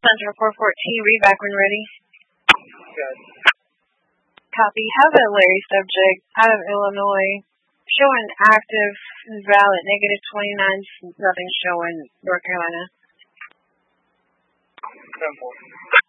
Central 414, read back when ready. Good. Copy. Have a Larry subject out of Illinois showing active and valid -29, nothing showing North Carolina. Simple.